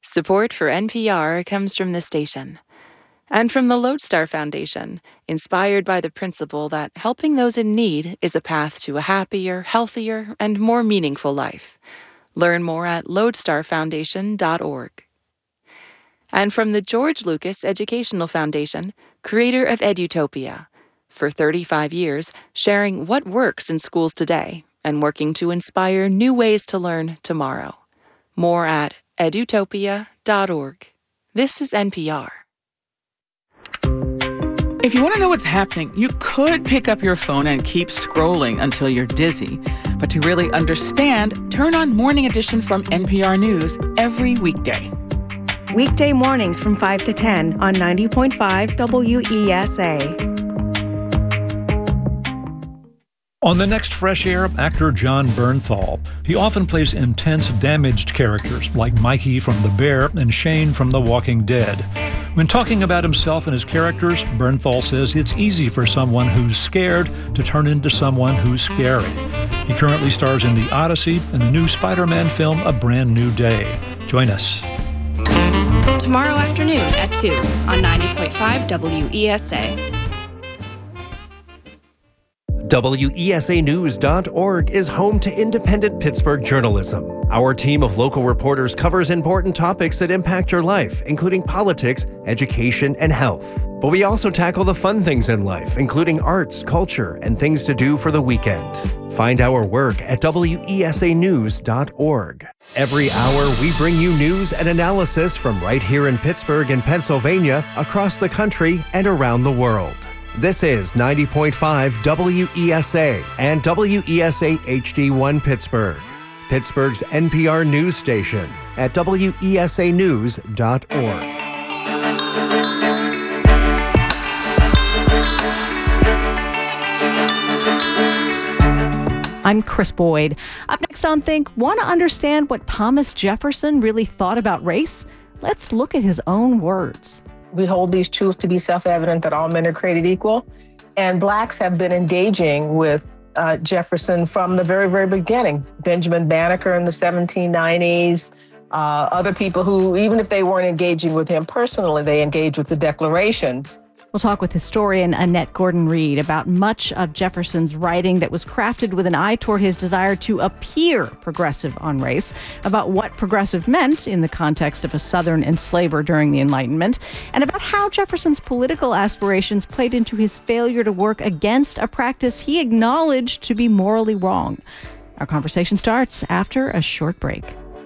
Support for NPR comes from this station and from the Lodestar Foundation, inspired by the principle that helping those in need is a path to a happier, healthier, and more meaningful life. Learn more at lodestarfoundation.org. And from the George Lucas Educational Foundation, creator of Edutopia, for 35 years, sharing what works in schools today and working to inspire new ways to learn tomorrow. More at edutopia.org. This is NPR. If you want to know what's happening, you could pick up your phone and keep scrolling until you're dizzy. But to really understand, turn on Morning Edition from NPR News every weekday. Weekday mornings from 5 to 10 on 90.5 WESA. On the next Fresh Air, actor Jon Bernthal. He often plays intense, damaged characters like Mikey from The Bear and Shane from The Walking Dead. When talking about himself and his characters, Bernthal says it's easy for someone who's scared to turn into someone who's scary. He currently stars in The Odyssey and the new Spider-Man film A Brand New Day. Join us. Tomorrow afternoon at 2 on 90.5 WESA. WESAnews.org is home to independent Pittsburgh journalism. Our team of local reporters covers important topics that impact your life, including politics, education, and health. But we also tackle the fun things in life, including arts, culture, and things to do for the weekend. Find our work at WESAnews.org. Every hour, we bring you news and analysis from right here in Pittsburgh and Pennsylvania, across the country, and around the world. This is 90.5 WESA and WESA HD1 Pittsburgh, Pittsburgh's NPR news station at WESAnews.org. I'm Chris Boyd. Up next on Think, want to understand what Thomas Jefferson really thought about race? Let's look at his own words. We hold these truths to be self-evident that all men are created equal. And Blacks have been engaging with Jefferson from the very, very beginning. Benjamin Banneker in the 1790s, other people who, even if they weren't engaging with him personally, they engaged with the Declaration. We'll talk with historian Annette Gordon-Reed about much of Jefferson's writing that was crafted with an eye toward his desire to appear progressive on race, about what progressive meant in the context of a Southern enslaver during the Enlightenment, and about how Jefferson's political aspirations played into his failure to work against a practice he acknowledged to be morally wrong. Our conversation starts after a short break.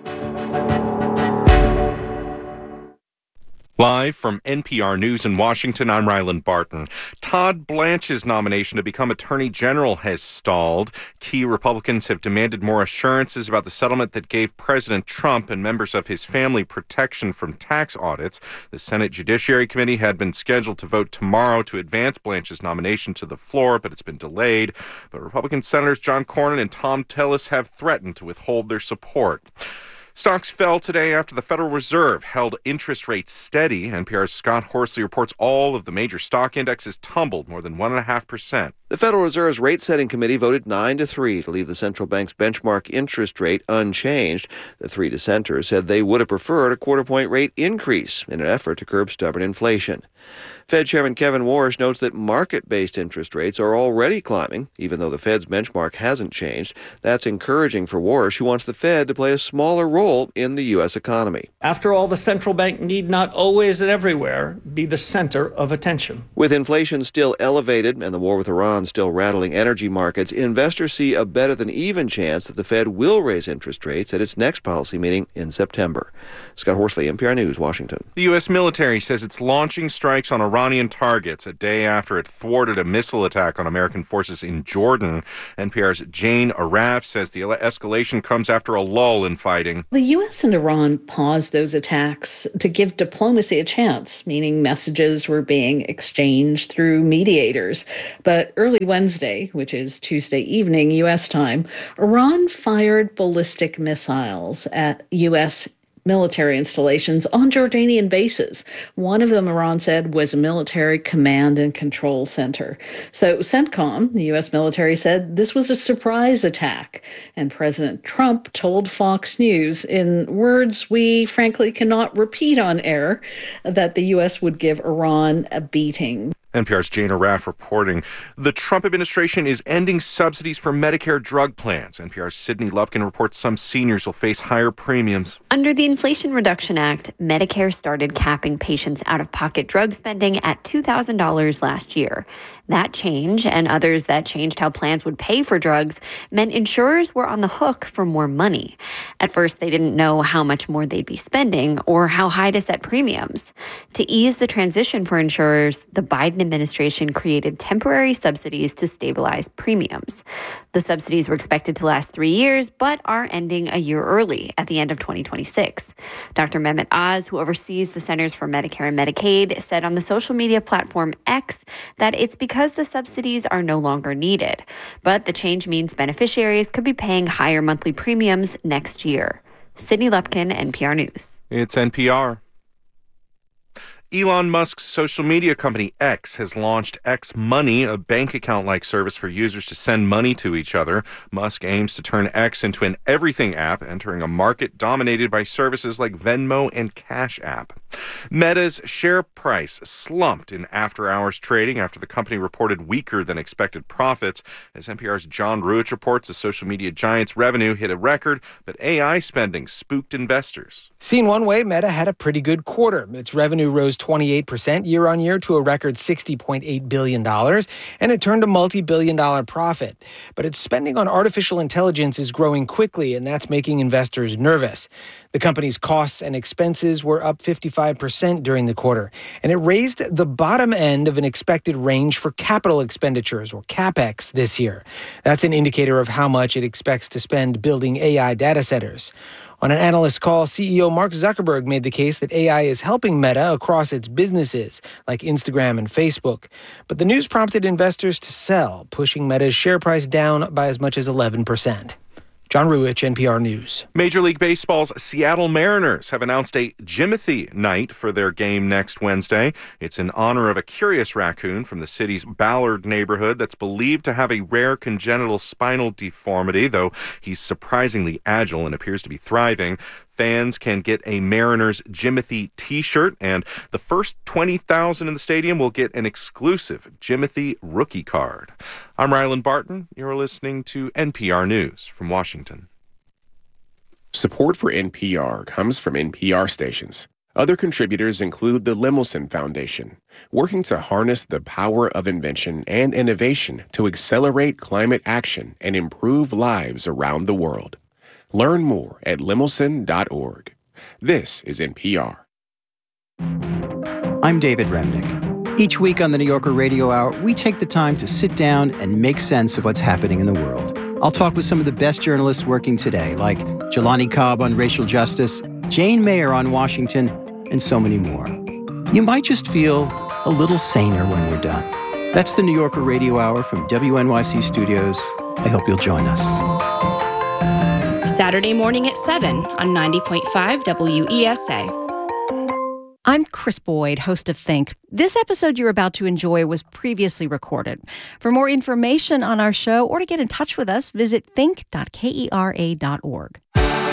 Live from NPR News in Washington, I'm Ryland Barton. Todd Blanche's nomination to become Attorney General has stalled. Key Republicans have demanded more assurances about the settlement that gave President Trump and members of his family protection from tax audits. The Senate Judiciary Committee had been scheduled to vote tomorrow to advance Blanche's nomination to the floor, but it's been delayed. But Republican Senators John Cornyn and Thom Tillis have threatened to withhold their support. Stocks fell today after the Federal Reserve held interest rates steady. NPR's Scott Horsley reports all of the major stock indexes tumbled more than 1.5%. The Federal Reserve's rate-setting committee voted 9-3 to leave the central bank's benchmark interest rate unchanged. The three dissenters said they would have preferred a quarter-point rate increase in an effort to curb stubborn inflation. Fed Chairman Kevin Warsh notes that market-based interest rates are already climbing, even though the Fed's benchmark hasn't changed. That's encouraging for Warsh, who wants the Fed to play a smaller role in the U.S. economy. After all, the central bank need not always and everywhere be the center of attention. With inflation still elevated and the war with Iran still rattling energy markets, investors see a better than even chance that the Fed will raise interest rates at its next policy meeting in September. Scott Horsley, NPR News, Washington. The U.S. military says it's launching strikes on Iranian targets a day after it thwarted a missile attack on American forces in Jordan. NPR's Jane Araf says the escalation comes after a lull in fighting. The U.S. and Iran paused those attacks to give diplomacy a chance, meaning messages were being exchanged through mediators. But early Wednesday, which is Tuesday evening U.S. time, Iran fired ballistic missiles at U.S. military installations on Jordanian bases. One of them, Iran said, was a military command and control center. So CENTCOM, the U.S. military, said this was a surprise attack. And President Trump told Fox News, in words we frankly cannot repeat on air, that the U.S. would give Iran a beating. NPR's Jana Raff reporting. The Trump administration is ending subsidies for Medicare drug plans. NPR's Sydney Lupkin reports some seniors will face higher premiums. Under the Inflation Reduction Act, Medicare started capping patients' out-of-pocket drug spending at $2,000 last year. That change, and others that changed how plans would pay for drugs, meant insurers were on the hook for more money. At first, they didn't know how much more they'd be spending or how high to set premiums. To ease the transition for insurers, the Biden administration created temporary subsidies to stabilize premiums. The subsidies were expected to last 3 years, but are ending a year early at the end of 2026. Dr. Mehmet Oz, who oversees the Centers for Medicare and Medicaid, said on the social media platform X that it's because the subsidies are no longer needed. But the change means beneficiaries could be paying higher monthly premiums next year. Sydney Lupkin, NPR News. It's NPR. Elon Musk's social media company X has launched X Money, a bank account-like service for users to send money to each other. Musk aims to turn X into an everything app, entering a market dominated by services like Venmo and Cash App. Meta's share price slumped in after-hours trading after the company reported weaker than expected profits. As NPR's John Ruich reports, the social media giant's revenue hit a record, but AI spending spooked investors. Seen one way, Meta had a pretty good quarter. Its revenue rose 28% year on year to a record $60.8 billion, and it turned a multi-billion-dollar profit. But its spending on artificial intelligence is growing quickly, and that's making investors nervous. The company's costs and expenses were up 55% during the quarter, and it raised the bottom end of an expected range for capital expenditures, or CapEx, this year. That's an indicator of how much it expects to spend building AI data centers. On an analyst call, CEO Mark Zuckerberg made the case that AI is helping Meta across its businesses, like Instagram and Facebook. But the news prompted investors to sell, pushing Meta's share price down by as much as 11%. John Ruich, NPR News. Major League Baseball's Seattle Mariners have announced a Jimothy night for their game next Wednesday. It's in honor of a curious raccoon from the city's Ballard neighborhood that's believed to have a rare congenital spinal deformity, though he's surprisingly agile and appears to be thriving. Fans can get a Mariners Jimothy t-shirt, and the first 20,000 in the stadium will get an exclusive Jimothy rookie card. I'm Ryland Barton. You're listening to NPR News from Washington. Support for NPR comes from NPR stations. Other contributors include the Lemelson Foundation, working to harness the power of invention and innovation to accelerate climate action and improve lives around the world. Learn more at lemelson.org. This is NPR. I'm David Remnick. Each week on the New Yorker Radio Hour, we take the time to sit down and make sense of what's happening in the world. I'll talk with some of the best journalists working today, like Jelani Cobb on racial justice, Jane Mayer on Washington, and so many more. You might just feel a little saner when we're done. That's the New Yorker Radio Hour from WNYC Studios. I hope you'll join us. Saturday morning at 7 on 90.5 WESA. I'm Chris Boyd, host of Think. This episode you're about to enjoy was previously recorded. For more information on our show or to get in touch with us, visit think.kera.org.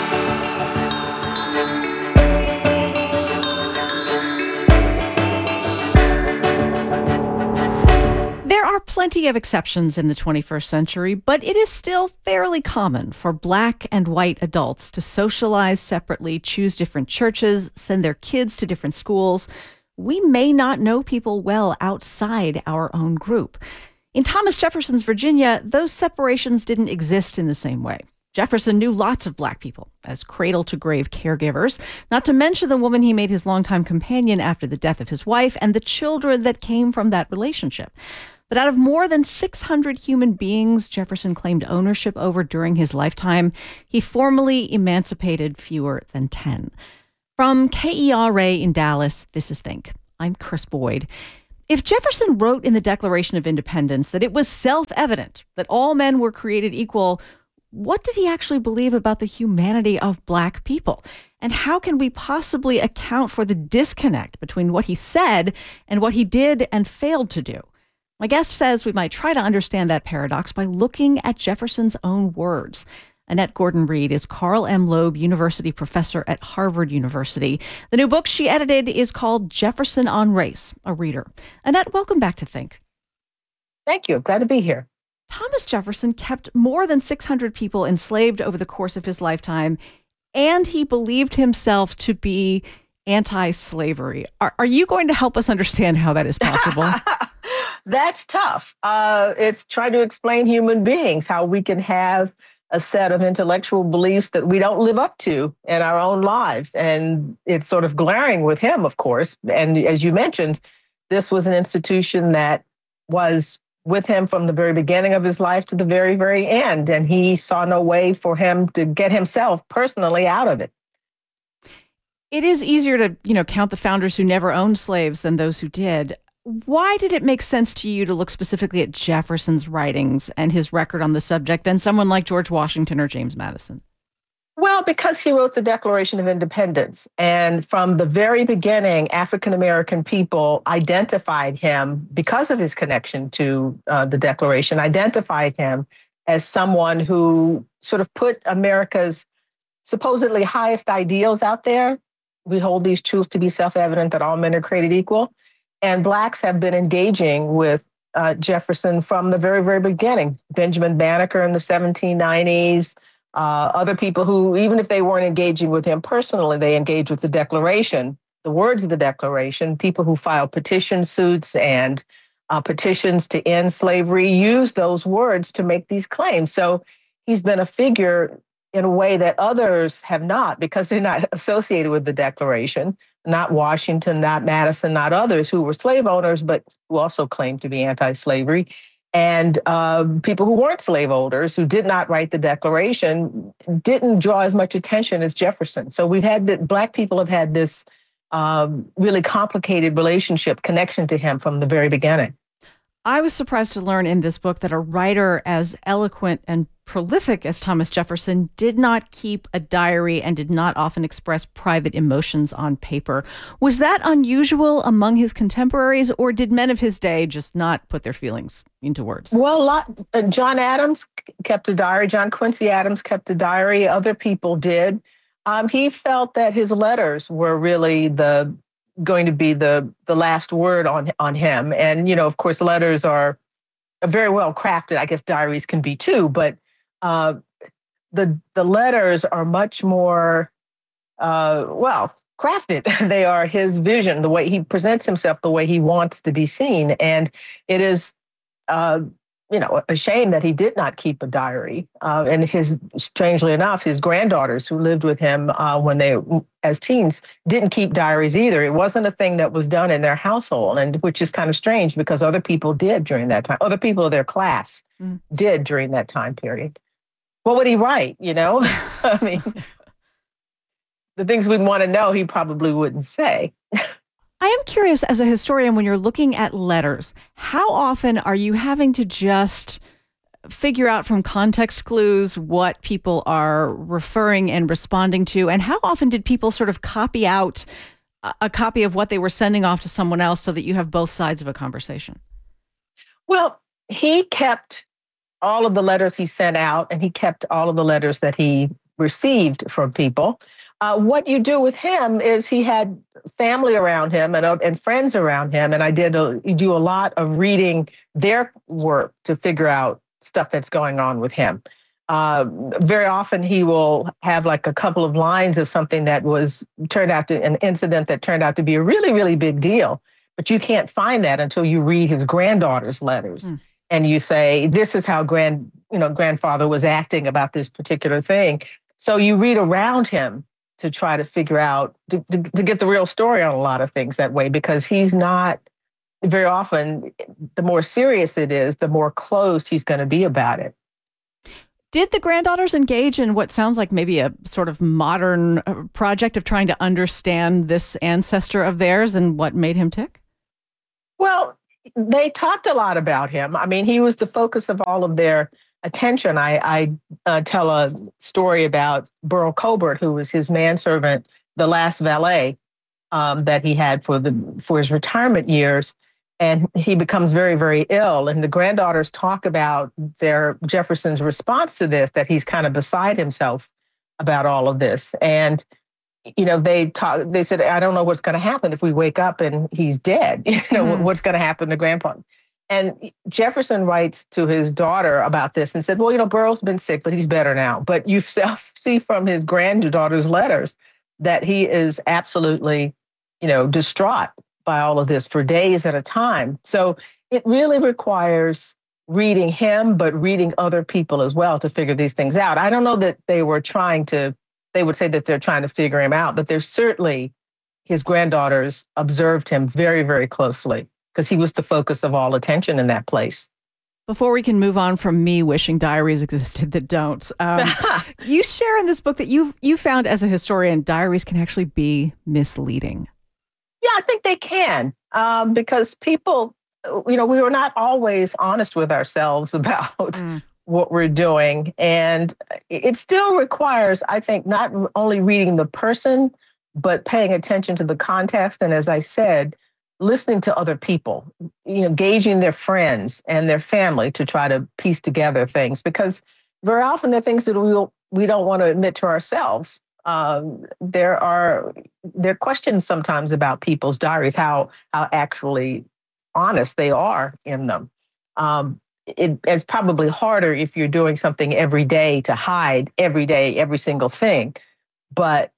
There are plenty of exceptions in the 21st century, but it is still fairly common for Black and white adults to socialize separately, choose different churches, send their kids to different schools. We may not know people well outside our own group. In Thomas Jefferson's Virginia, those separations didn't exist in the same way. Jefferson knew lots of Black people as cradle-to-grave caregivers, not to mention the woman he made his longtime companion after the death of his wife and the children that came from that relationship. But out of more than 600 human beings Jefferson claimed ownership over during his lifetime, he formally emancipated fewer than 10. From KERA in Dallas, this is Think. I'm Chris Boyd. If Jefferson wrote in the Declaration of Independence that it was self-evident that all men were created equal, What did he actually believe about the humanity of Black people? And how can we possibly account for the disconnect between what he said and what he did and failed to do? My guest says we might try to understand that paradox by looking at Jefferson's own words. Annette Gordon-Reed is Carl M. Loeb University professor at Harvard University. The new book she edited is called Jefferson on Race, a Reader. Annette, welcome back to Think. Thank you. Glad to be here. Thomas Jefferson kept more than 600 people enslaved over the course of his lifetime, and he believed himself to be anti-slavery. Are you going to help us understand how that is possible? That's tough. It's trying to explain human beings, how we can have a set of intellectual beliefs that we don't live up to in our own lives. And it's sort of glaring with him, of course. And as you mentioned, this was an institution that was with him from the very beginning of his life to the very, very end. And he saw no way for him to get himself personally out of it. It is easier to, count the founders who never owned slaves than those who did. Why did it make sense to you to look specifically at Jefferson's writings and his record on the subject than someone like George Washington or James Madison? Well, because he wrote the Declaration of Independence. And from the very beginning, African-American people identified him, because of his connection to the Declaration, identified him as someone who sort of put America's supposedly highest ideals out there. We hold these truths to be self-evident that all men are created equal. And Blacks have been engaging with Jefferson from the very, very beginning. Benjamin Banneker in the 1790s, other people who, even if they weren't engaging with him personally, they engaged with the Declaration, the words of the Declaration. People who filed petition suits and petitions to end slavery used those words to make these claims. So he's been a figure in a way that others have not, because they're not associated with the Declaration. Not Washington, not Madison, not others who were slave owners, but who also claimed to be anti-slavery. And people who weren't slave owners, who did not write the Declaration, didn't draw as much attention as Jefferson. So Black people have had this really complicated relationship, connection to him from the very beginning. I was surprised to learn in this book that a writer as eloquent and prolific as Thomas Jefferson did not keep a diary and did not often express private emotions on paper. Was that unusual among his contemporaries, or did men of his day just not put their feelings into words? Well, John Adams kept a diary. John Quincy Adams kept a diary. Other people did. He felt that his letters were really going to be the last word on him. And, of course, letters are very well crafted. I guess diaries can be too, but the letters are much more, crafted. They are his vision, the way he presents himself, the way he wants to be seen. And it is, a shame that he did not keep a diary. And strangely enough, his granddaughters who lived with him when they, as teens, didn't keep diaries either. It wasn't a thing that was done in their household, and which is kind of strange because other people did during that time. Other people of their class did during that time period. What would he write? I mean, the things we'd want to know, he probably wouldn't say. I am curious, as a historian, when you're looking at letters, how often are you having to just figure out from context clues what people are referring and responding to? And how often did people sort of copy out a copy of what they were sending off to someone else so that you have both sides of a conversation? Well, he kept all of the letters he sent out, and he kept all of the letters that he received from people. What you do with him is he had family around him and friends around him. And I do a lot of reading their work to figure out stuff that's going on with him. Very often he will have like a couple of lines of something that turned out to an incident that turned out to be a really, really big deal. But you can't find that until you read his granddaughter's letters. And you say, this is how grandfather was acting about this particular thing. So you read around him to try to figure out, to get the real story on a lot of things that way, because he's not, very often, the more serious it is, the more closed he's going to be about it. Did the granddaughters engage in what sounds like maybe a sort of modern project of trying to understand this ancestor of theirs and what made him tick? Well, they talked a lot about him. I mean, he was the focus of all of their attention. I tell a story about Burl Colbert, who was his manservant, the last valet that he had for his retirement years. And he becomes very, very ill. And the granddaughters talk about Jefferson's response to this, that he's kind of beside himself about all of this. And they said, I don't know what's going to happen if we wake up and he's dead. What's going to happen to Grandpa? And Jefferson writes to his daughter about this and said, well, Burl's been sick, but he's better now. But you see from his granddaughter's letters that he is absolutely, distraught by all of this for days at a time. So it really requires reading him, but reading other people as well to figure these things out. I don't know that they would say that they're trying to figure him out, but there's certainly his granddaughters observed him very, very closely because he was the focus of all attention in that place. Before we can move on from me wishing diaries existed that don't, you share in this book that you found as a historian, diaries can actually be misleading. Yeah, I think they can because people, we were not always honest with ourselves about what we're doing. And it still requires, I think, not only reading the person, but paying attention to the context. And as I said, listening to other people, gauging their friends and their family to try to piece together things, because very often there are things that we don't want to admit to ourselves. There are questions sometimes about people's diaries, how actually honest they are in them. It's probably harder if you're doing something every day to hide every day, every single thing. But,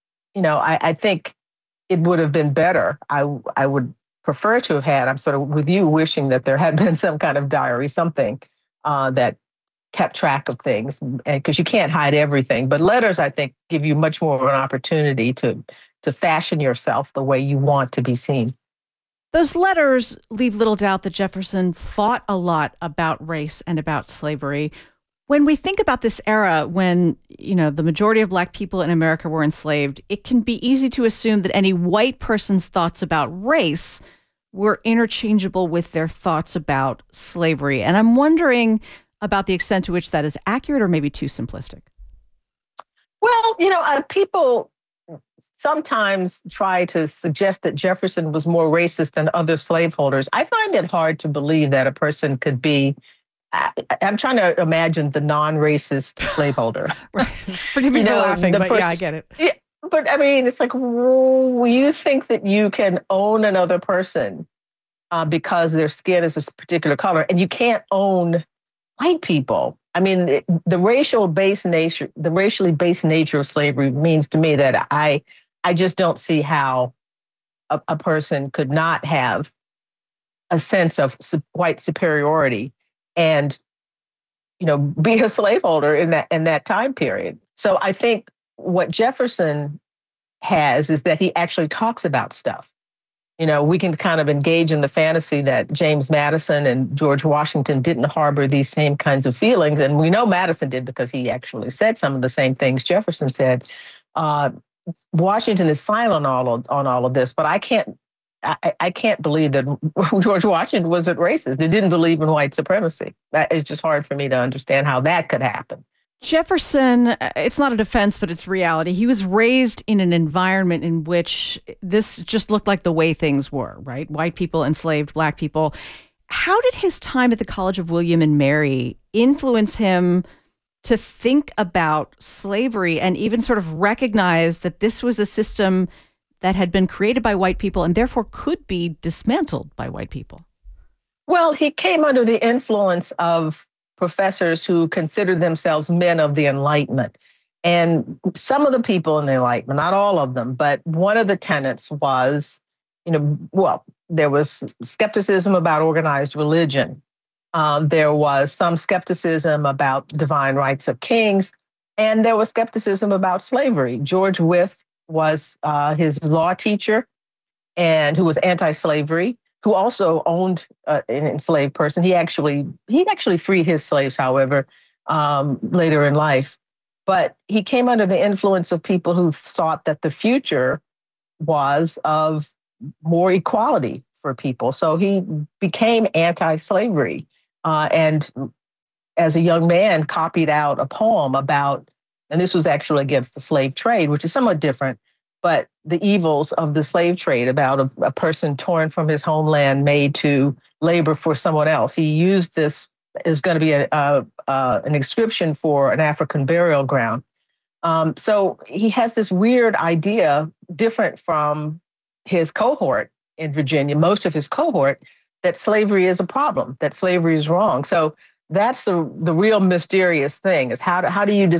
I think it would have been better. I would prefer to have had, I'm sort of with you wishing that there had been some kind of diary, something that kept track of things, because you can't hide everything. But letters, I think, give you much more of an opportunity to fashion yourself the way you want to be seen. Those letters leave little doubt that Jefferson thought a lot about race and about slavery. When we think about this era when, the majority of Black people in America were enslaved, it can be easy to assume that any white person's thoughts about race were interchangeable with their thoughts about slavery. And I'm wondering about the extent to which that is accurate or maybe too simplistic. Well, people sometimes try to suggest that Jefferson was more racist than other slaveholders. I find it hard to believe that a person could be. I'm trying to imagine the non-racist slaveholder. Right. Forgive me for laughing, but yeah, I get it. Yeah, but I mean, it's like, you think that you can own another person because their skin is a particular color, and you can't own white people. I mean, the racially based nature of slavery means to me that I just don't see how a person could not have a sense of white superiority and, be a slaveholder in that time period. So I think what Jefferson has is that he actually talks about stuff. We can kind of engage in the fantasy that James Madison and George Washington didn't harbor these same kinds of feelings. And we know Madison did because he actually said some of the same things Jefferson said. Washington is silent on all of this, but I can't believe that George Washington wasn't racist. He didn't believe in white supremacy. That is just hard for me to understand how that could happen. Jefferson, it's not a defense, but it's reality. He was raised in an environment in which this just looked like the way things were, right? White people enslaved Black people. How did his time at the College of William and Mary influence him to think about slavery and even sort of recognize that this was a system that had been created by white people and therefore could be dismantled by white people? Well, he came under the influence of professors who considered themselves men of the Enlightenment. And some of the people in the Enlightenment, not all of them, but one of the tenets was, there was skepticism about organized religion. There was some skepticism about divine rights of kings, and there was skepticism about slavery. George Wythe was his law teacher, and who was anti-slavery, who also owned an enslaved person. He actually freed his slaves, however, later in life. But he came under the influence of people who thought that the future was of more equality for people. So he became anti-slavery. And as a young man, copied out a poem about, and this was actually against the slave trade, which is somewhat different, but the evils of the slave trade, about a person torn from his homeland, made to labor for someone else. He used this as going to be an inscription for an African burial ground. So he has this weird idea, different from his cohort in Virginia, most of his cohort, that slavery is a problem, that slavery is wrong. So that's the real mysterious thing, is how do you